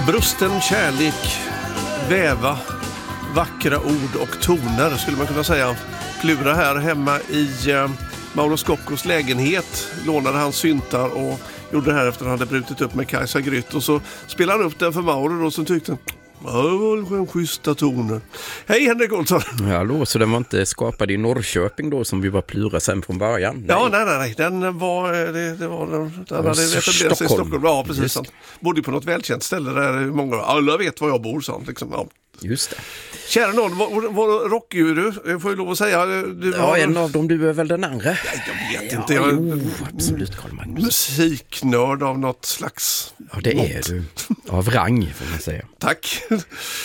Brusten kärlek, väva vackra ord och toner skulle man kunna säga. Klura här hemma i Mauro Scoccos lägenhet, lånade hans syntar och gjorde det här efter att han hade brutit upp med Kajsa Grytt. Och så spelade han upp den för Mauro och så tyckte han, det var en schyssta toner. Hej Henrik Olsson. Hallå, så den var inte skapad i Norrköping då som vi var plura sen från början? Nej. Ja, nej. Den var, den hade etablerat sig i Stockholm. Ja, precis. Han bodde på något välkänt ställe där många, alla vet var jag bor, sånt liksom. Ja. Just det. Kära någon, vad rockar du? Får jag lov att säga. En av dem, du är väl den andra? Jag vet inte. Jag är absolut, Carl Magnus. Musiknörd av något slags. Ja, det är du. Av rang, får man säga. Tack.